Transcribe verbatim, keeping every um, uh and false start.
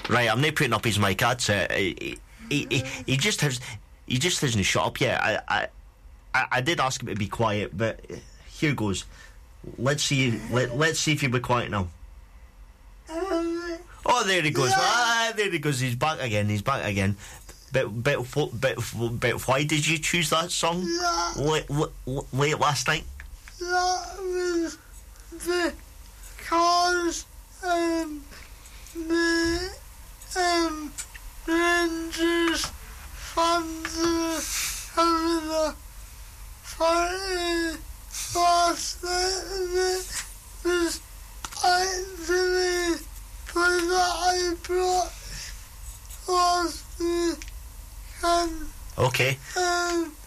Right, I'm not putting up his mic. That's it. He, he, he, he just has. He just hasn't shut up yet. I, I, I, I did ask him to be quiet, but here goes. Let's see. Let, let's see if you'll be quiet now. Oh, there he goes. Ah, there he goes. He's back again. He's back again. But, but, but, but why did you choose that song late, late, late last night? That was because um, the um, Rangers fans were having a party last night, and it was actually for that I brought last weekend. Okay. Um,